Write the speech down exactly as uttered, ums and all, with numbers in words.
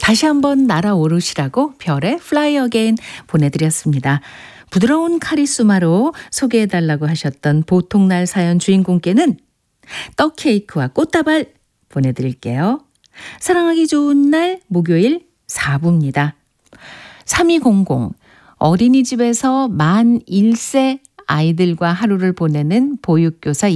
다시 한번 날아오르시라고 별의 Fly Again 보내드렸습니다. 부드러운 카리스마로 소개해달라고 하셨던 보통날 사연 주인공께는 떡 케이크와 꽃다발 보내드릴게요. 사랑하기 좋은 날 목요일 사 부입니다. 삼이공공 어린이집에서 만 일 세 아이들과 하루를 보내는 보육교사